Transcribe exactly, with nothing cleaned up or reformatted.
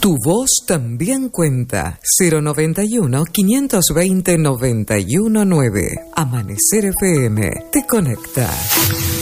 Tu voz también cuenta. Cero noventa y uno, quinientos veinte, noventa y uno nueve. Amanecer F M te conecta.